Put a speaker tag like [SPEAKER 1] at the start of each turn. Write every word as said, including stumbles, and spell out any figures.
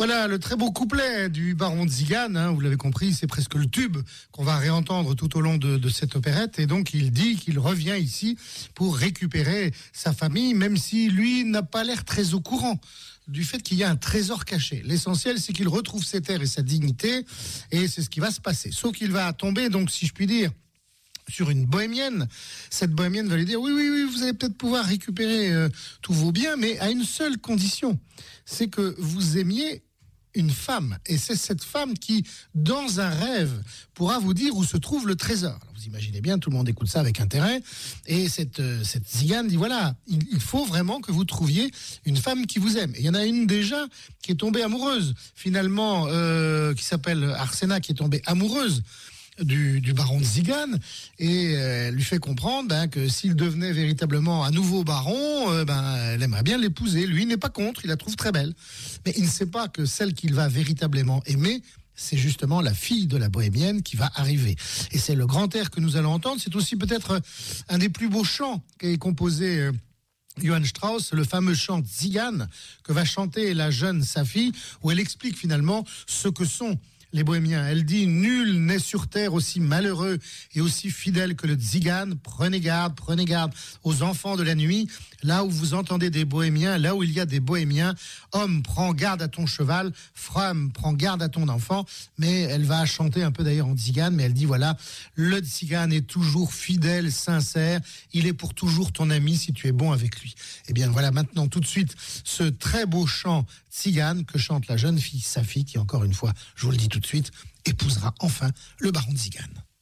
[SPEAKER 1] Voilà le très beau couplet du baron de Zigane, hein, vous l'avez compris, c'est presque le tube qu'on va réentendre tout au long de, de cette opérette. Et donc il dit qu'il revient ici pour récupérer sa famille, même si lui n'a pas l'air très au courant du fait qu'il y a un trésor caché. L'essentiel, c'est qu'il retrouve ses terres et sa dignité, et c'est ce qui va se passer. Sauf qu'il va tomber, donc, si je puis dire, sur une bohémienne. Cette bohémienne va lui dire, oui, oui, oui, vous allez peut-être pouvoir récupérer euh, tous vos biens, mais à une seule condition, c'est que vous aimiez une femme. Et c'est cette femme qui, dans un rêve, pourra vous dire où se trouve le trésor. Alors, vous imaginez bien, tout le monde écoute ça avec intérêt. Et cette, euh, cette Zigane dit, voilà, il, il faut vraiment que vous trouviez une femme qui vous aime. Et il y en a une déjà qui est tombée amoureuse, finalement, euh, qui s'appelle Arsena, qui est tombée amoureuse Du, du baron de Zigane, et euh, lui fait comprendre ben, que s'il devenait véritablement un nouveau baron, euh, ben, elle aimerait bien l'épouser. Lui n'est pas contre, il la trouve très belle. Mais il ne sait pas que celle qu'il va véritablement aimer, c'est justement la fille de la bohémienne qui va arriver. Et c'est le grand air que nous allons entendre. C'est aussi peut-être un des plus beaux chants qu'a composé euh, Johann Strauss, le fameux chant Zigane que va chanter la jeune Safi, où elle explique finalement ce que sont les bohémiens. Elle dit, nul n'est sur terre aussi malheureux et aussi fidèle que le Zigane. Prenez garde, prenez garde aux enfants de la nuit. Là où vous entendez des bohémiens, là où il y a des bohémiens, homme, prends garde à ton cheval, femme, prends garde à ton enfant. Mais elle va chanter un peu d'ailleurs en Zigane, mais elle dit, voilà, le Zigane est toujours fidèle, sincère. Il est pour toujours ton ami si tu es bon avec lui. Et bien voilà maintenant tout de suite ce très beau chant Zigane que chante la jeune fille Safi, qui encore une fois, je vous le dis tout de suite, épousera enfin le baron de Zigane.